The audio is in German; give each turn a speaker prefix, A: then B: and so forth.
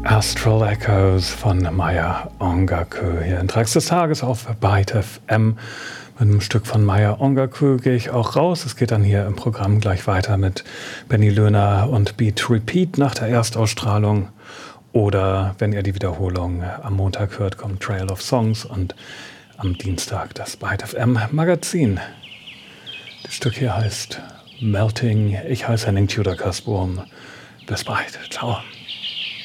A: Astral Echoes von Maya Ongaku hier in Trax des Tages auf Byte FM. Mit einem Stück von Maya Ongaku gehe ich auch raus. Es geht dann hier im Programm gleich weiter mit Benny Löhner und Beat Repeat nach der Erstausstrahlung. Oder wenn ihr die Wiederholung am Montag hört, kommt Trail of Songs und am Dienstag das Byte FM Magazin. Das Stück hier heißt Melting. Ich heiße Henning Tudor-Kasburm. Bis bald. Ciao.